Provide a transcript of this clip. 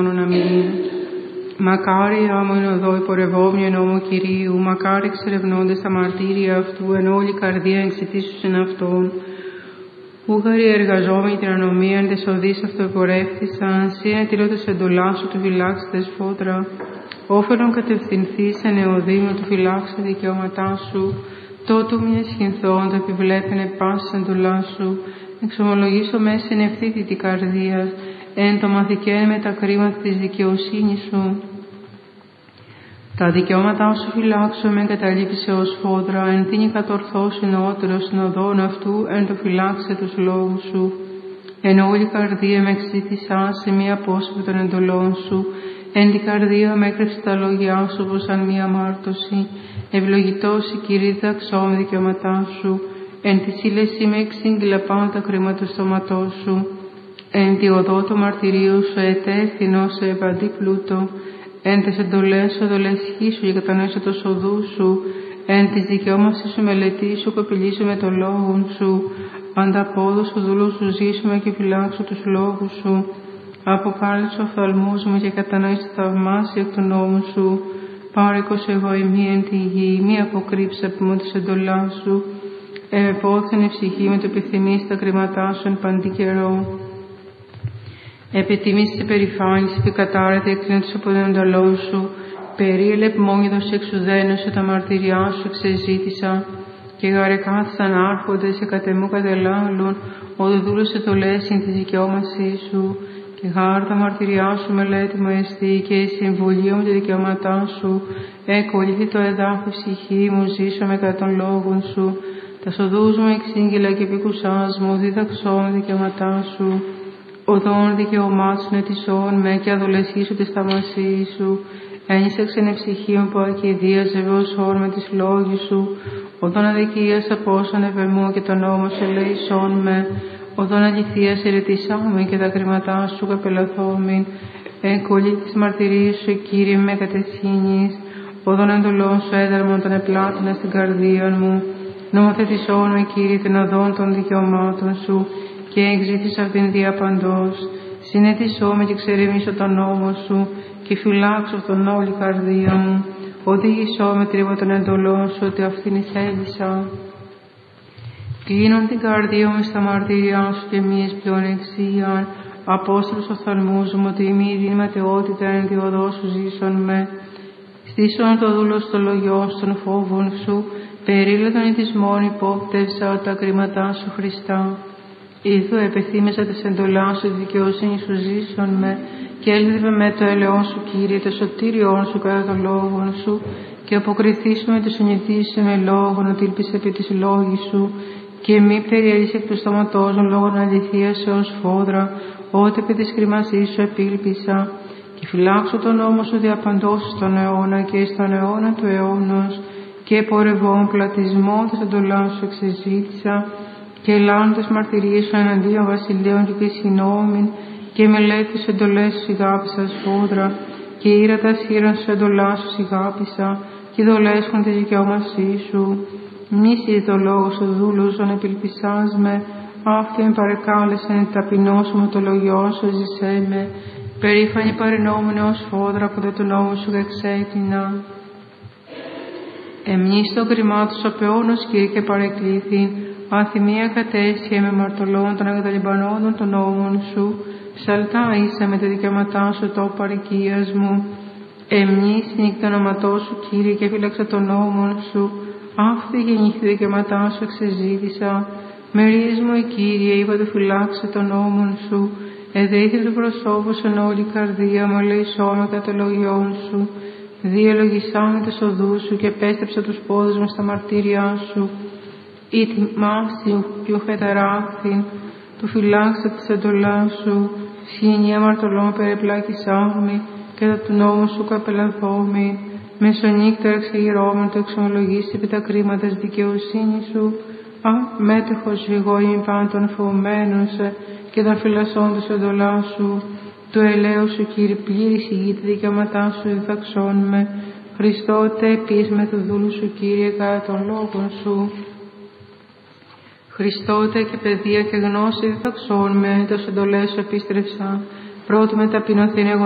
αιώνων. Αμήν. Μακάρια μου είναι οδό υπορευόμοιο νόμο Κυρίου, μακάρι εξερευνώντες τα μαρτύρια αυτού, εν όλη καρδία εξητήσουσιν αυτόν. Ούγαροι εργαζόμενοι την ανομία, εν τες οδείς αυτοεπορεύθησαν, σύνε τηρώτες εντολά σου του φυλάξετε φώτρα. Όφελον κατευθυνθείς εν εωδήμου του φυλάξε δικαιώματά σου, τότου μη εσχυνθών το επιβλέπαινε πάσης εντολά σου. Εξομολογήσω μέσα εν ευθύτη την καρδία, εν το μαθηκέν με τα κρίματα της δικαιοσύνης σου. Τα δικαιώματά σου φυλάξω με καταλήψε ως φόδρα, εν τίνη κατορθώσει νεότερος συνοδόν αυτού, εν το φυλάξε τους λόγους σου. Εν όλη καρδία με εξήτησα σε μία απόσπη των εντολών σου, εν την καρδία με έκρυψε τα λόγια σου όπως σαν μία μάρτωση. Ευλογητός η Κύριε διδαξώ δικαιώματά σου, εν τη σύλλεση με εξήγηλα πάνω τα κρίματα του στόματός σου. Εν τη οδό το μαρτυρίο σου ετέθηνο σε ευαντή πλούτο, εν τες εντολές σου δολεσχή σου και κατανοήσω το σοδού σου, εν της δικαιώμασης σου μελετή σου κοπηλήσω με το λόγο σου, ανταπόδοσο δούλου σου ζήσουμε και φυλάξω τους λόγους σου, αποκάλυψω οφθαλμούς μου και κατανοήσω θαυμάσια εκ του νόμου σου, πάρικος εγώ ημί εν τη γη, μη αποκρύψε από μου της εντολάς σου, επόθεν η ψυχή με το επιθυμείς τα κρίματά σου εν παντή καιρό. Επιτιμήσεις την περηφάνιση και κατάρρεται εκκλίνοντας από την εντολό σου, περίελεπ μόνιδος εξουδένωσε τα μαρτυριά σου εξεζήτησα, και γαρεκάθισαν άρχοντες σε κατεμού κατελάλουν, όδε δούλωσε το λέσιν της δικαιώμασή σου, και γάρ τα μαρτυριά σου μελέτη μου εστί, και η συμβουλία μου τη δικαιώματά σου, εκολύθη το εδάφη ψυχή μου, ζήσω με κατά των λόγων σου, τα σοδούς μου εξήγηλα και επικουσάς μου, δίδαξώ με δικαιώματά σου. Οδόν δικαιωμάτων ετησών με και αδολεσχήσου τη σταμασή σου. Ένισεξ εν ψυχή που ακηδίαζε βεωσόν με τις λόγοι σου. Οδόν αδικίας απόσαν ευεμού και τον νόμο σε λέησόν με. Οδόν αληθείας ερετήσαμε και τα κρίματά σου καπελαθόμην. Εγκολή της μαρτυρίας σου, Κύριε, με κατευθύνεις. Οδόν εντολών σου έδαρμον τον επλάτωνα στην καρδία μου. Νομοθετησόν με, Κύριε, την οδόν των δικαιωμάτων σου. Και εξήτησα αυτήν διαπαντός, συνέτησό με και ξερεμίσω τον νόμο σου και φυλάξω αυτόν όλη καρδία μου. Οδήγησό με τρίβω των εντολών σου ότι αυτήν ηθέλησα. Κλείνον την καρδία μου στα μαρτύρια σου και μίας πλέον εξίαν, απόστολος οφθαλμούς μου ότι μη δυναταιότητα εν τη οδό σου ζήσον με. Στήσον το δούλο στο λογιό των φόβων σου, περίλατον ηθισμόν υπόπτευσα τα κρίματά σου Χριστά. Ήθου επεθύμεσα της εντολάς σου, δικαιοσύνη σου ζήσον με, και έλθευε με το ελαιόν σου, Κύριε, το σωτήριόν σου κατά των λόγων σου, και αποκριθήσουμε το συνηθίσει με λόγων, ότι ήλπισε επί της λόγης σου, και μη περιέλυσε εκ του στόματός μου λόγων αληθείας ως φόδρα, ότε επί της κρυμασής σου επίλπισα, και φυλάξω τον νόμο σου διαπαντός στον αιώνα και στον αιώνα του αιώνος, και πορευόν πλατισμό της εντολάς σου εξεζήτησα, και ελάνοντες μαρτυρίες σου εναντίον βασιλείων και πισινόμην, και μελέτης εντολές σου σιγάπησα σφόδρα, και ήρατα σύραν σου εντολάς σου σιγάπησα, και δολέσχον τη δικαιώμασή σου. Μνήσι το λόγο σου δούλους, ον επιλπισάς με, αυτή με παρεκάλεσεν, ταπεινώσου μου το λογιό σου ζησέ με, περήφανη παρενόμενη ως φόδρα, από το νόμο σου εξέτεινα. Εμνείς το κρυμάτου σου απεώνος, Κύριε, και παρεκλήθην, αθυμία κατέσχε με μαρτωλών των εγκαταλειμπανόντων των νόμων σου, ψαλτά είσαι με τα δικαιώματά σου το παροικίας μου. Εμνείς νύχτα ονοματό σου, Κύριε, και φύλαξα των νόμων σου, αυτή γεννήθη δικαιώματά σου εξεζήτησα. Μερίες μου, η Κύριε, είπα το φυλάξε των νόμων σου, εδέθη το προσώπο σου εν όλη καρδία μου, ελεησόμαι κατά το λογιόν σου. Διαλογισάμαι τις οδούς σου και επέστρεψα τους πόδους μου στα μαρτύρια σου. Ή τη μάση πιο φεταράχθην, του φυλάξα της εντολάς σου, σχοινή αμαρτωλών περιπλάκησάμαι, και τα του νόμου σου καπελαθόμαι. Μεσονύκτα εξεγειρώμεν το εξομολογήσει επί τα κρίματα της δικαιοσύνης σου. Μέτεχος εγώ είμαι πάνω των φοβμένων σε, και των φυλασσών της εντολάς σου. Του ελαίου σου, Κύριε, πλήρης η γη, τη δικαιώματά σου διδαξών με. Χριστό, τε πεις με του δούλου σου, Κύριε, κατά των λόγων σου. Χριστότε και παιδεία και γνώση διδαξών με, τος εντολές σου επίστρεψα. Πρώτη με ταπεινωθήν εγώ